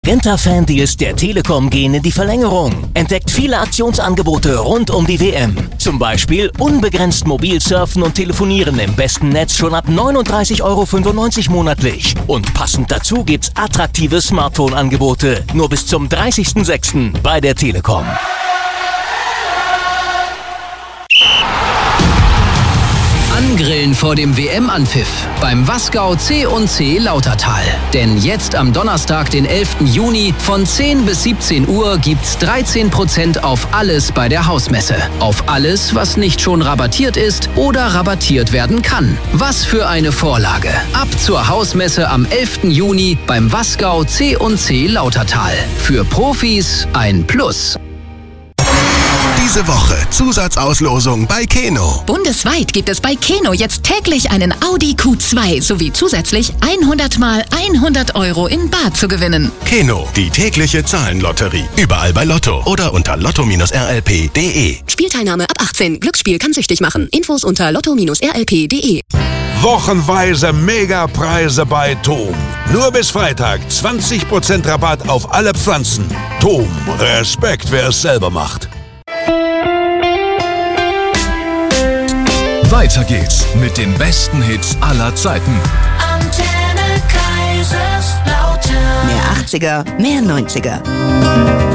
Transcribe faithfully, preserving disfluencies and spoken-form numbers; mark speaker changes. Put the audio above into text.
Speaker 1: Magenta-Fan-Deals der Telekom gehen in die Verlängerung. Entdeckt viele Aktionsangebote rund um die W M. Zum Beispiel unbegrenzt mobil surfen und telefonieren im besten Netz schon ab neununddreißig Euro fünfundneunzig monatlich. Und passend dazu gibt's attraktive Smartphone-Angebote. Nur bis zum dreißigsten sechsten bei der Telekom.
Speaker 2: Angrillen vor dem W M-Anpfiff beim Wasgau C und C Lautertal. Denn jetzt am Donnerstag, den elften Juni von zehn bis siebzehn Uhr gibt's dreizehn Prozent auf alles bei der Hausmesse. Auf alles, was nicht schon rabattiert ist oder rabattiert werden kann. Was für eine Vorlage. Ab zur Hausmesse am elften Juni beim Wasgau C und C Lautertal. Für Profis ein Plus.
Speaker 3: Diese Woche Zusatzauslosung bei Keno.
Speaker 4: Bundesweit gibt es bei Keno jetzt täglich einen Audi Q zwei sowie zusätzlich hundert mal hundert Euro in bar zu gewinnen.
Speaker 3: Keno, die tägliche Zahlenlotterie. Überall bei Lotto oder unter lotto R L P punkt de.
Speaker 5: Spielteilnahme ab achtzehn. Glücksspiel kann süchtig machen. Infos unter lotto R L P punkt de.
Speaker 6: Wochenweise Megapreise bei Tom. Nur bis Freitag zwanzig Prozent Rabatt auf alle Pflanzen. Tom, Respekt, wer es selber macht.
Speaker 7: Weiter geht's mit den besten Hits aller Zeiten.
Speaker 8: Antenne Kaiserslautern.
Speaker 9: Mehr achtziger, mehr neunziger.